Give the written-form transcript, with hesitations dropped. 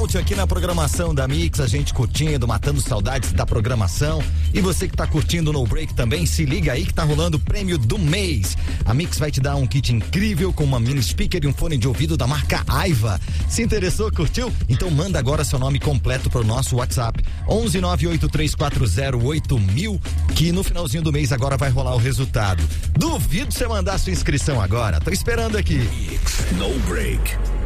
Aqui na programação da Mix, a gente curtindo, matando saudades da programação. E você que tá curtindo No Break também, se liga aí que tá rolando o prêmio do mês. A Mix vai te dar um kit incrível com uma mini speaker e um fone de ouvido da marca Aiva. Se interessou, curtiu? Então manda agora seu nome completo pro nosso WhatsApp 11983408000, que no finalzinho do mês agora vai rolar o resultado. Duvido você mandar sua inscrição agora. Tô esperando aqui. Mix No Break.